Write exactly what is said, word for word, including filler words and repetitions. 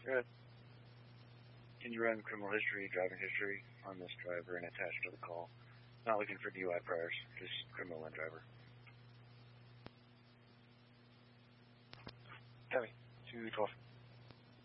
Good. Can you run criminal history, driving history on this driver and attach to the call? Not looking for D U I priors, just criminal and driver. Copy. two twelve.